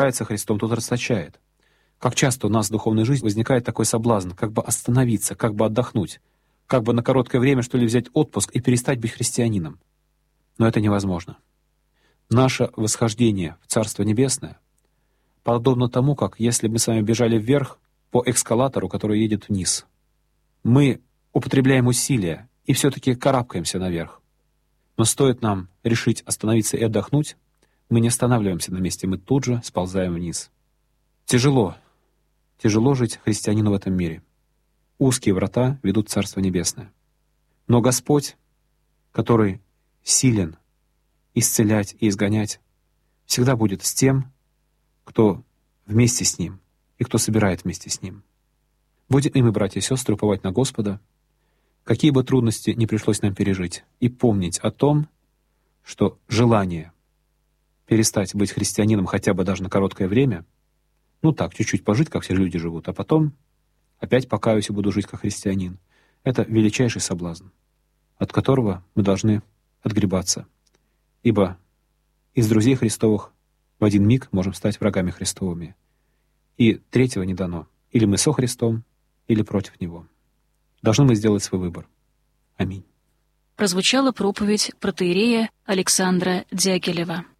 нравится Христом, тот расточает. Как часто у нас в духовной жизни возникает такой соблазн, как бы остановиться, как бы отдохнуть, как бы на короткое время, что ли, взять отпуск и перестать быть христианином. Но это невозможно. Наше восхождение в Царство Небесное подобно тому, как если бы мы с вами бежали вверх по эскалатору, который едет вниз. Мы употребляем усилия и все-таки карабкаемся наверх. Но стоит нам решить остановиться и отдохнуть, мы не останавливаемся на месте, мы тут же сползаем вниз. Тяжело жить христианину в этом мире. Узкие врата ведут в Царство Небесное. Но Господь, который силен исцелять и изгонять, всегда будет с тем, кто вместе с Ним и кто собирает вместе с Ним. Будем и мы, братья и сестры, уповать на Господа, какие бы трудности ни пришлось нам пережить, и помнить о том, что желание перестать быть христианином хотя бы даже на короткое время, чуть-чуть пожить, как все люди живут, а потом опять покаюсь и буду жить как христианин, это величайший соблазн, от которого мы должны отгребаться. Ибо из друзей Христовых в один миг можем стать врагами Христовыми. И третьего не дано. Или мы со Христом, или против Него. Должны мы сделать свой выбор. Аминь. Прозвучала проповедь протоиерея Александра Дягилева.